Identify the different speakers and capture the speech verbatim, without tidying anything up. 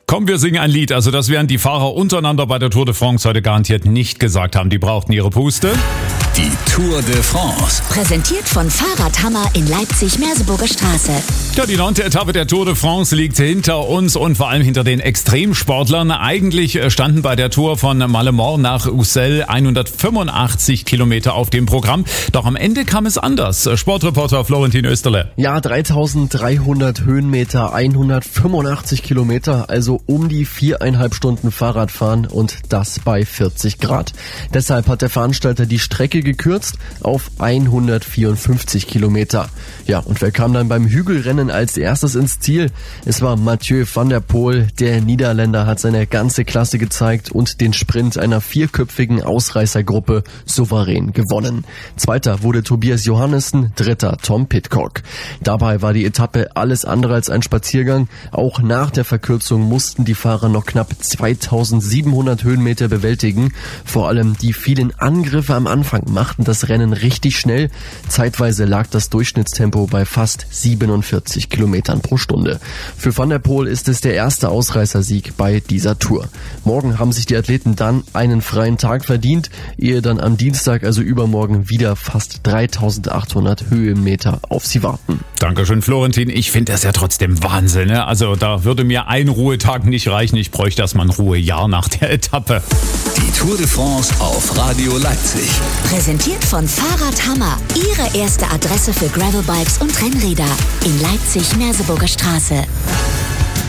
Speaker 1: Komm, wir singen ein Lied. Also das werden die Fahrer untereinander bei der Tour de France heute garantiert nicht gesagt haben. Die brauchten ihre Puste.
Speaker 2: Die Tour de France.
Speaker 3: Präsentiert von Fahrradhammer in Leipzig-Merseburger Straße.
Speaker 1: Ja, die neunte Etappe der Tour de France liegt hinter uns und vor allem hinter den Extremsportlern. Eigentlich standen bei der Tour von Malemort nach Ussel hundertfünfundachtzig Kilometer auf dem Programm. Doch am Ende kam es anders. Sportreporter Florentin Österle.
Speaker 4: Ja, dreitausenddreihundert Höhenmeter, hundertfünfundachtzig Kilometer, also um die viereinhalb Stunden Fahrradfahren und das bei vierzig Grad. Deshalb hat der Veranstalter die Strecke gekürzt auf hundertvierundfünfzig Kilometer. Ja, und wer kam dann beim Hügelrennen als erstes ins Ziel? Es war Mathieu van der Poel. Der Niederländer hat seine ganze Klasse gezeigt und den Sprint einer vierköpfigen Ausreißergruppe souverän gewonnen. Zweiter wurde Tobias Johannessen, dritter Tom Pidcock. Dabei war die Etappe alles andere als ein Spaziergang. Auch nach der Verkürzung mussten die Fahrer noch knapp zweitausendsiebenhundert Höhenmeter bewältigen. Vor allem die vielen Angriffe am Anfang machten das Rennen richtig schnell. Zeitweise lag das Durchschnittstempo bei fast siebenundvierzig Kilometern pro Stunde. Für Van der Poel ist es der erste Ausreißersieg bei dieser Tour. Morgen haben sich die Athleten dann einen freien Tag verdient, ehe dann am Dienstag, also übermorgen, wieder fast dreitausendachthundert Höhenmeter auf sie warten.
Speaker 1: Dankeschön, Florentin. Ich finde das ja trotzdem Wahnsinn. Ne? Also da würde mir ein Ruhetag nicht reichen. Ich bräuchte erstmal ein Ruhejahr nach der Etappe.
Speaker 2: Die Tour de France auf Radio Leipzig.
Speaker 3: Präsentiert von Fahrradhammer. Ihre erste Adresse für Gravelbikes und Rennräder in Leipzig-Merseburger Straße.